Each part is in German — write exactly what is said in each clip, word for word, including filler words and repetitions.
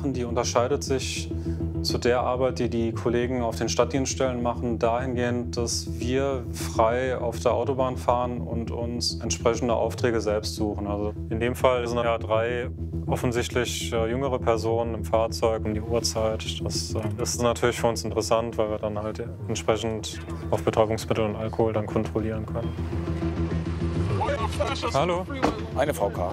machen, die unterscheidet sich zu der Arbeit, die die Kollegen auf den Stadtdienststellen machen, dahingehend, dass wir frei auf der Autobahn fahren und uns entsprechende Aufträge selbst suchen. Also in dem Fall sind ja drei offensichtlich äh, jüngere Personen im Fahrzeug um die Uhrzeit. Das, äh, das ist natürlich für uns interessant, weil wir dann halt entsprechend auf Betäubungsmittel und Alkohol dann kontrollieren können. Hallo. Eine V K.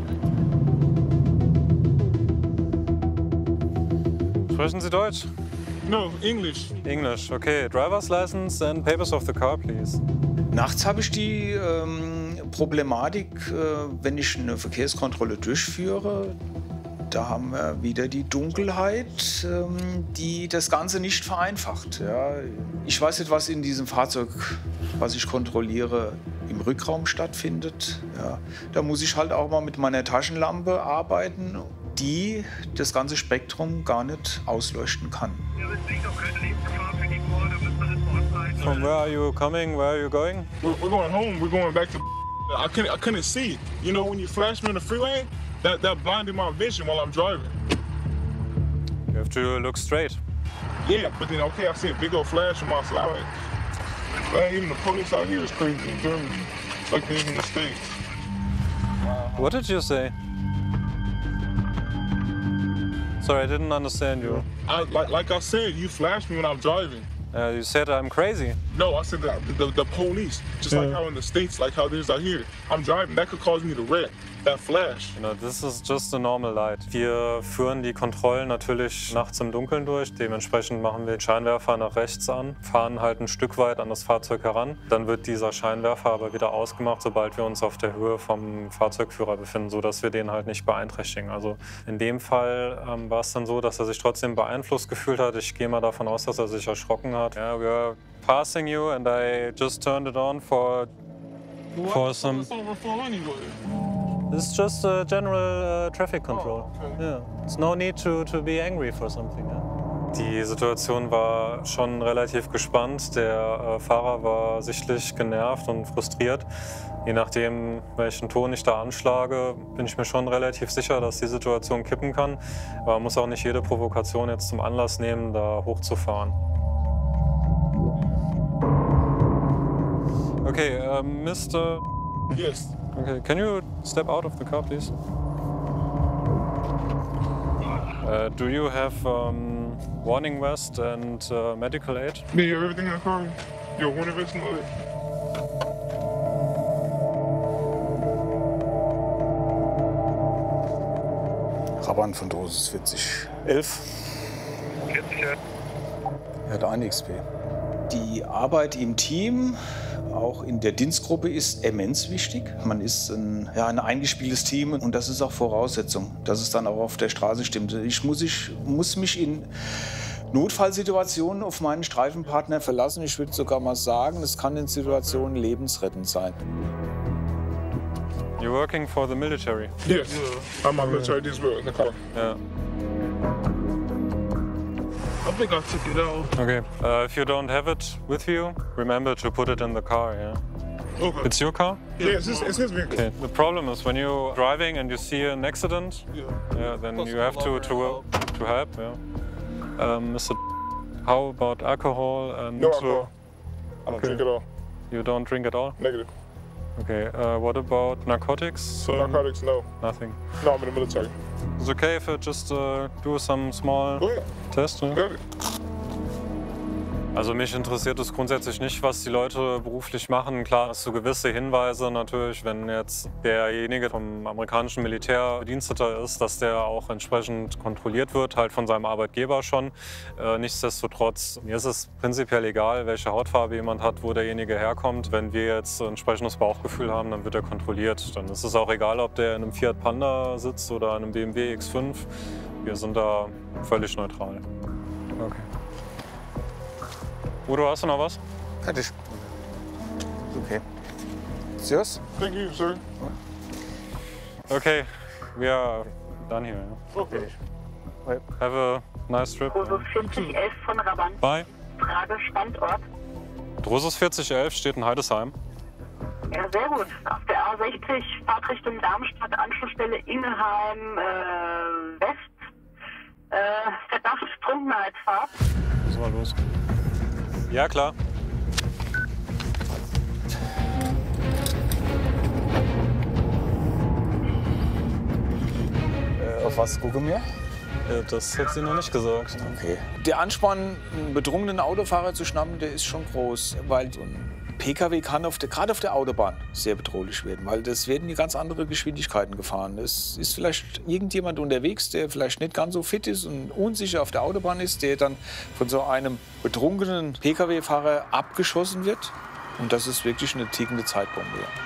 Sprechen Sie Deutsch? No, English. English, okay. Driver's license and papers of the car, please. Nachts habe ich die ähm, Problematik, äh, wenn ich eine Verkehrskontrolle durchführe, da haben wir wieder die Dunkelheit, ähm, die das Ganze nicht vereinfacht. Ja. Ich weiß nicht, was in diesem Fahrzeug, was ich kontrolliere, im Rückraum stattfindet. Ja. Da muss ich halt auch mal mit meiner Taschenlampe arbeiten, die das ganze Spektrum gar nicht ausleuchten kann. From where are you coming? Where are you going? We're, we're going home. We're going back to. I couldn't. I couldn't see. You know, when you flash me on the freeway, that that blinded my vision while I'm driving. You have to look straight. Yeah, but then okay, I see a big old flash on my side. Man, even the police out here is crazy in Germany. It's like they're in the States. What did you say? Sorry, I didn't understand you. I, like, like I said, you flashed me when I'm driving. Uh, you said I'm crazy. No, I said that the, the police, just Yeah. like how in the States, like how there's out here. I'm driving, that could cause me to wreck, that flash. You know, this is just a normal light. Wir führen die Kontrollen natürlich nachts im Dunkeln durch. Dementsprechend machen wir den Scheinwerfer nach rechts an, fahren halt ein Stück weit an das Fahrzeug heran. Dann wird dieser Scheinwerfer aber wieder ausgemacht, sobald wir uns auf der Höhe vom Fahrzeugführer befinden, sodass wir den halt nicht beeinträchtigen. Also in dem Fall ähm, war es dann so, dass er sich trotzdem beeinflusst gefühlt hat. Ich gehe mal davon aus, dass er sich erschrocken hat. Yeah, we are passing you and I just turned it on for, for some... What's over for anyway? It's just a general uh, traffic control. Oh, okay. Yeah. It's no need to, to be angry for something. Yeah. Die Situation war schon relativ gespannt. Der äh, Fahrer war sichtlich genervt und frustriert. Je nachdem, welchen Ton ich da anschlage, bin ich mir schon relativ sicher, dass die Situation kippen kann. Aber man muss auch nicht jede Provokation jetzt zum Anlass nehmen, da hochzufahren. Okay, uh, Mister Yes. Okay, can you step out of the car, please? Uh, do you have um, warning vest and uh, medical aid? Do you have everything in the car? Your winter vest and all that? Raban von Dosis vierzig elf. Er hat ein X P. Die Arbeit im Team, auch in der Dienstgruppe, ist immens wichtig. Man ist ein, ja, ein eingespieltes Team und das ist auch Voraussetzung, dass es dann auch auf der Straße stimmt. Ich muss, ich muss mich in Notfallsituationen auf meinen Streifenpartner verlassen. Ich würde sogar mal sagen, es kann in Situationen lebensrettend sein. You're working for the military? Yes. I'm my military as well in the car. Yeah. I think I took it out. Okay. Uh, if you don't have it with you, remember to put it in the car, yeah? Okay. It's your car? Yeah, it's his, it's his vehicle. Okay. The problem is when you're driving and you see an accident, Yeah. yeah, then you have to, to, to help, yeah. Um, Mister How about alcohol and... No alcohol. I don't Okay. drink at all. You don't drink at all? Negative. Okay, uh, what about narcotics? So narcotics, no. Nothing. No, I'm in the military. It's okay if I just uh, do some small Go ahead. test? Yeah? Go ahead. Also mich interessiert es grundsätzlich nicht, was die Leute beruflich machen. Klar hast du gewisse Hinweise natürlich, wenn jetzt derjenige vom amerikanischen Militär Bediensteter ist, dass der auch entsprechend kontrolliert wird, halt von seinem Arbeitgeber schon. Äh, nichtsdestotrotz, mir ist es prinzipiell egal, welche Hautfarbe jemand hat, wo derjenige herkommt. Wenn wir jetzt ein entsprechendes Bauchgefühl haben, dann wird er kontrolliert. Dann ist es auch egal, ob der in einem Fiat Panda sitzt oder in einem B M W X fünf. Wir sind da völlig neutral. Okay. Udo, hast du noch was? Fertig. Okay. Ist yours? Thank you, sir. Okay, we are done here. Yeah? Okay. Have a nice trip. Drosus vierzig elf von Raban. Bye. Frage Standort. Drosus vierzig elf steht in Heidesheim. Ja, sehr gut. Auf der A sechzig, Fahrtrichtung Darmstadt, Anschlussstelle Ingelheim äh, West. Äh, Verdacht Trunkenheitsfahrt. Muss mal los. Ja, klar. Äh, auf was gucken wir? Ja, das hat sie noch nicht gesagt. Okay. Der Ansporn, einen betrunkenen Autofahrer zu schnappen, der ist schon groß. Weil so ein P K W kann auf der, gerade auf der Autobahn sehr bedrohlich werden. Weil das werden die ganz andere Geschwindigkeiten gefahren. Es ist vielleicht irgendjemand unterwegs, der vielleicht nicht ganz so fit ist und unsicher auf der Autobahn ist, der dann von so einem betrunkenen P K W-Fahrer abgeschossen wird. Und das ist wirklich eine tickende Zeitbombe.